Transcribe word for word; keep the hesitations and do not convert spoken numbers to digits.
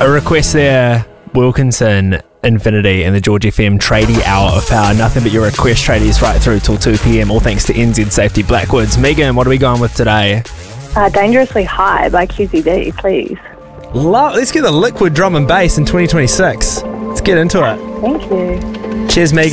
A request there, Wilkinson, Infinity, and the George F M tradie hour of power. Nothing but your request tradies right through till two p.m. All thanks to N Z Safety Blackwoods. Megan, what are we going with today? Uh, Dangerously High by Q Z B, please. Love, let's get the liquid drum and bass in twenty twenty-six. Let's get into it. Thank you. Cheers, Megan.